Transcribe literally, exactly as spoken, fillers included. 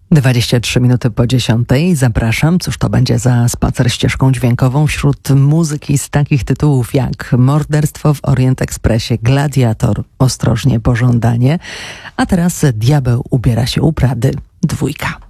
dwadzieścia trzy minuty po dziesiątej. Zapraszam. Cóż to będzie za spacer ścieżką dźwiękową wśród muzyki z takich tytułów jak Morderstwo w Orient Expressie, Gladiator, Ostrożnie pożądanie, a teraz Diabeł ubiera się u Prady, dwójka.